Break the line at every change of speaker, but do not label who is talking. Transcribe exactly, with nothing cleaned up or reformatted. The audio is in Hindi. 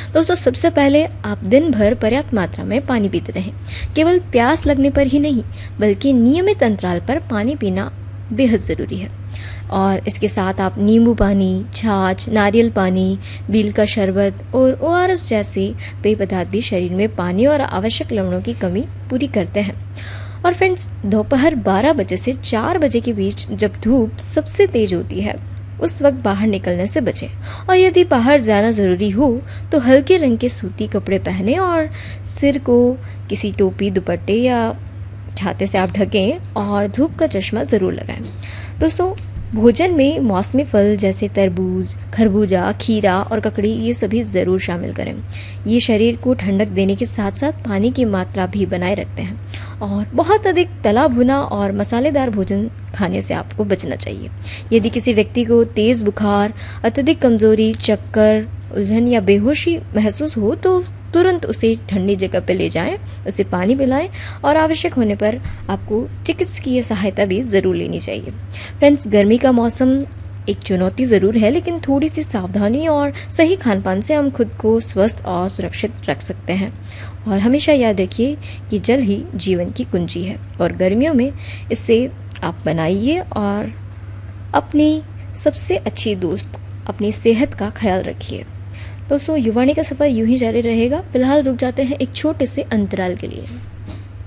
दोस्तों, सबसे पहले आप दिन भर पर्याप्त मात्रा में पानी पीते रहें। केवल प्यास लगने पर ही नहीं, बल्कि नियमित अंतराल पर पानी पीना बेहद ज़रूरी है। और इसके साथ आप नींबू पानी, छाछ, नारियल पानी, बील का शरबत और ओ आर एस जैसे पेय पदार्थ भी शरीर में पानी और आवश्यक लवणों की कमी पूरी करते हैं। और फ्रेंड्स, दोपहर बारह बजे से चार बजे के बीच जब धूप सबसे तेज होती है, उस वक्त बाहर निकलने से बचें। और यदि बाहर जाना ज़रूरी हो तो हल्के रंग के सूती कपड़े पहने और सिर को किसी टोपी, दुपट्टे या छाते से आप ढकें और धूप का चश्मा ज़रूर लगाएं। दोस्तों, भोजन में मौसमी फल जैसे तरबूज, खरबूजा, खीरा और ककड़ी ये सभी ज़रूर शामिल करें। ये शरीर को ठंडक देने के साथ साथ पानी की मात्रा भी बनाए रखते हैं। और बहुत अधिक तला भुना और मसालेदार भोजन खाने से आपको बचना चाहिए। यदि किसी व्यक्ति को तेज़ बुखार, अत्यधिक कमज़ोरी, चक्कर, उलझन या बेहोशी महसूस हो तो तुरंत उसे ठंडी जगह पर ले जाएं, उसे पानी पिलाएं और आवश्यक होने पर आपको चिकित्सकीय सहायता भी ज़रूर लेनी चाहिए। फ्रेंड्स, गर्मी का मौसम एक चुनौती ज़रूर है, लेकिन थोड़ी सी सावधानी और सही खान पान से हम खुद को स्वस्थ और सुरक्षित रख सकते हैं। और हमेशा याद रखिए कि जल ही जीवन की कुंजी है और गर्मियों में इसे आप बनाइए और अपनी सबसे अच्छी दोस्त अपनी सेहत का ख्याल रखिए। दोस्तों, युवाणी का सफ़र यूं ही जारी रहेगा। फिलहाल रुक जाते हैं एक छोटे से अंतराल के लिए।